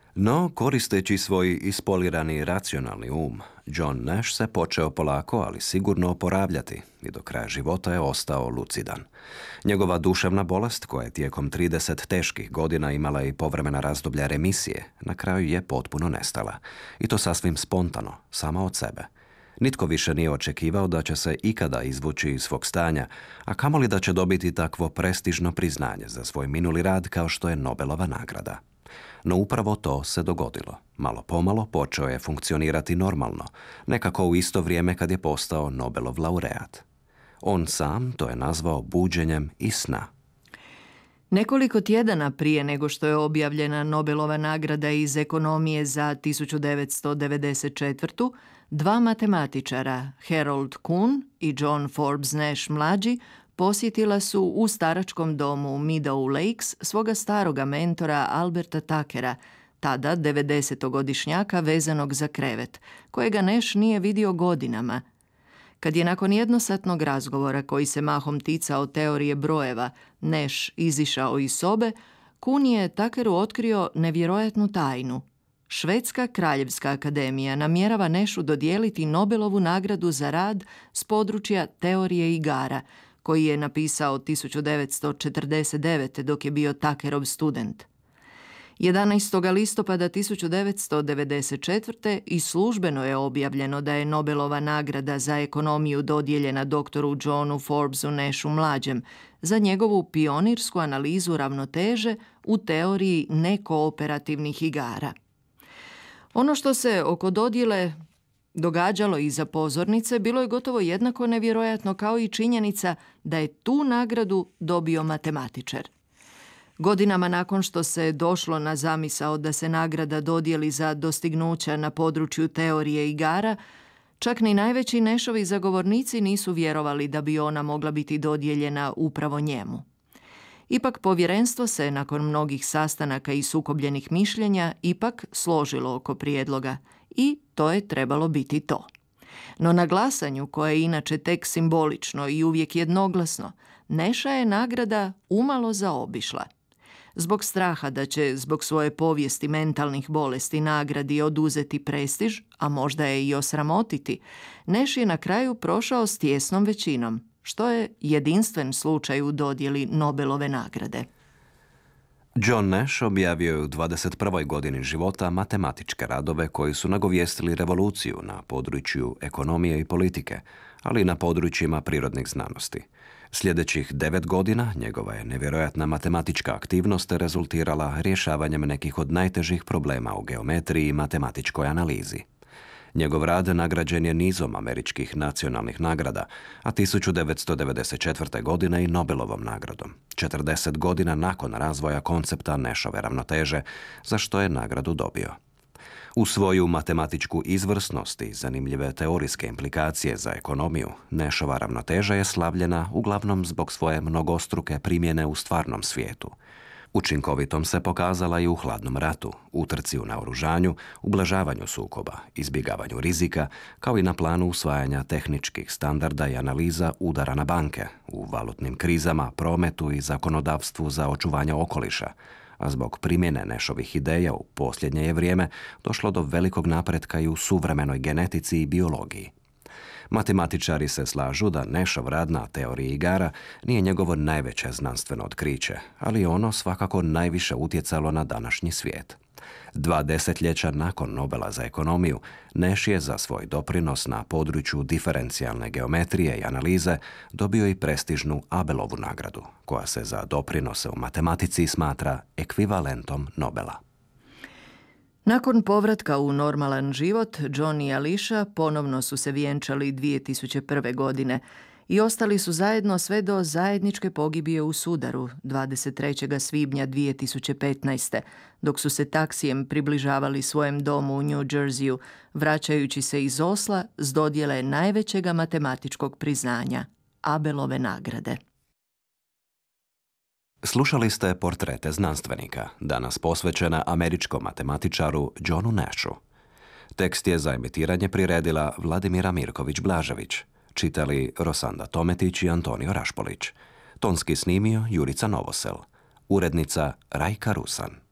No, koristeći svoj ispolirani racionalni John Nash se počeo polako, ali sigurno oporavljati i do kraja života je ostao lucidan. Njegova duševna bolest, koja je tijekom 30 teških godina imala i povremena razdoblja remisije, na kraju je potpuno nestala. I to sasvim spontano, sama od sebe. Nitko više nije očekivao da će se ikada izvući iz svog stanja, a kamoli da će dobiti takvo prestižno priznanje za svoj minuli rad kao što je Nobelova nagrada. No upravo to se dogodilo. Malo pomalo počeo je funkcionirati normalno, nekako u isto vrijeme kad je postao Nobelov laureat. On sam to je nazvao buđenjem iz sna. Nekoliko tjedana prije nego što je objavljena Nobelova nagrada iz ekonomije za 1994. dva matematičara, Harold Kuhn i John Forbes Nash mlađi, posjetila su u staračkom domu Meadow Lakes svoga staroga mentora Alberta Tuckera, tada 90-godišnjaka vezanog za krevet, kojega Nash nije vidio godinama. Kad je nakon jednosatnog razgovora, koji se mahom ticao teorije brojeva, Nash izišao iz sobe, Kuhn je Tuckeru otkrio nevjerojatnu tajnu. Švedska kraljevska akademija namjerava Nashu dodijeliti Nobelovu nagradu za rad s područja teorije igara, koji je napisao 1949. dok je bio Tuckerov student. 11. listopada 1994. i službeno je objavljeno da je Nobelova nagrada za ekonomiju dodijeljena doktoru Johnu Forbesu Nashu mlađem za njegovu pionirsku analizu ravnoteže u teoriji nekooperativnih igara. Ono što se oko dodjele događalo iza pozornice bilo je gotovo jednako nevjerojatno kao i činjenica da je tu nagradu dobio matematičar. Godinama nakon što se došlo na zamisao da se nagrada dodijeli za dostignuća na području teorije igara, čak ni najveći Nashovi zagovornici nisu vjerovali da bi ona mogla biti dodijeljena upravo njemu. Ipak povjerenstvo se, nakon mnogih sastanaka i sukobljenih mišljenja, ipak složilo oko prijedloga i to je trebalo biti to. No na glasanju, koje je inače tek simbolično i uvijek jednoglasno, Nasha je nagrada umalo zaobišla. Zbog straha da će zbog svoje povijesti mentalnih bolesti nagradi oduzeti prestiž, a možda je i osramotiti, Nash je na kraju prošao s tijesnom većinom, što je jedinstven slučaj u dodjeli Nobelove nagrade. John Nash objavio je u 21. godini života matematičke radove koji su nagovijestili revoluciju na području ekonomije i politike, ali i na područjima prirodnih znanosti. Sljedećih 9 godina njegova je nevjerojatna matematička aktivnost rezultirala rješavanjem nekih od najtežih problema u geometriji i matematičkoj analizi. Njegov rad nagrađen je nizom američkih nacionalnih nagrada, a 1994. godine i Nobelovom nagradom, 40 godina nakon razvoja koncepta Nashove ravnoteže, za što je nagradu dobio. U svoju matematičku izvrsnost i zanimljive teorijske implikacije za ekonomiju, Nashova ravnoteža je slavljena uglavnom zbog svoje mnogostruke primjene u stvarnom svijetu. Učinkovitom se pokazala i u hladnom ratu, utrci u naoružanju, ublažavanju sukoba, izbjegavanju rizika, kao i na planu usvajanja tehničkih standarda i analiza udara na banke, u valutnim krizama, prometu i zakonodavstvu za očuvanje okoliša, a zbog primjene Nashovih ideja u posljednje je vrijeme došlo do velikog napretka i u suvremenoj genetici i biologiji. Matematičari se slažu da Nashov rad na teoriji igara nije njegovo najveće znanstveno otkriće, ali ono svakako najviše utjecalo na današnji svijet. 2 desetljeća nakon Nobela za ekonomiju, Nash je za svoj doprinos na području diferencijalne geometrije i analize dobio i prestižnu Abelovu nagradu, koja se za doprinose u matematici smatra ekvivalentom Nobela. Nakon povratka u normalan život, John i Alicia ponovno su se vjenčali 2001. godine i ostali su zajedno sve do zajedničke pogibije u sudaru 23. svibnja 2015. dok su se taksijem približavali svojem domu u New Jerseyu, vraćajući se iz Osla s dodjele najvećega matematičkog priznanja, Abelove nagrade. Slušali ste Portrete znanstvenika, danas posvećena američkom matematičaru Johnu Nashu. Tekst je za emitiranje priredila Vladimira Mirković-Blažević, čitali Rosanda Tometić i Antonio Rašpolić. Tonski snimio Jurica Novosel. Urednica Rajka Rusan.